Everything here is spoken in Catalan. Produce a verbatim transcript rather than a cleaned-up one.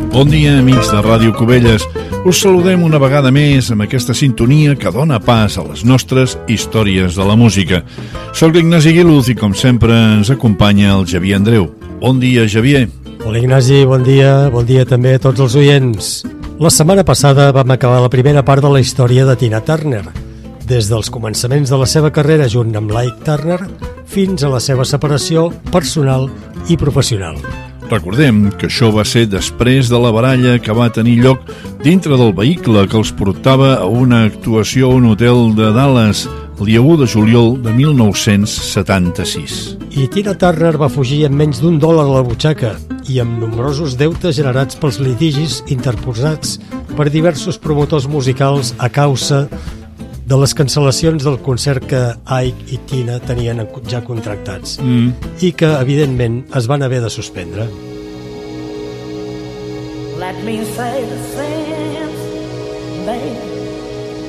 Bon dia, amics de Ràdio Cubelles. Us saludem una vegada més amb aquesta sintonia que dona pas a les nostres històries de la música. Soc l'Ignasi Guiluz i, com sempre, ens acompanya el Xavier Andreu. Bon dia, Xavier. Hola, Ignasi, bon dia. Bon dia també a tots els oients. La setmana passada vam acabar la primera part de la història de Tina Turner, des dels començaments de la seva carrera junt amb Ike Turner fins a la seva separació personal i professional. Recordem que això va ser després de la baralla que va tenir lloc dintre del vehicle que els portava a una actuació a un hotel de Dallas el dia u de juliol de mil nou-cents setanta-sis. I Tina Turner va fugir amb menys d'un dòlar a la butxaca i amb nombrosos deutes generats pels litigis interposats per diversos promotors musicals a causa de les cancel·lacions del concert que Ike i Tina tenien ja contractats mm. i que, evidentment, es van haver de suspendre. Let me say the same